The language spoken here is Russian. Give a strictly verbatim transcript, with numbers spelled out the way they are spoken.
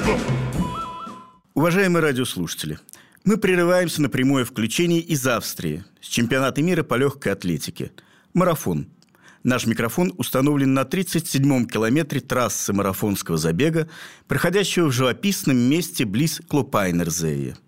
Уважаемые радиослушатели, мы прерываемся на прямое включение из Австрии с чемпионата мира по легкой атлетике. Марафон. Наш микрофон установлен на тридцать седьмом километре трассы марафонского забега, проходящего в живописном месте близ Клопайнерзее.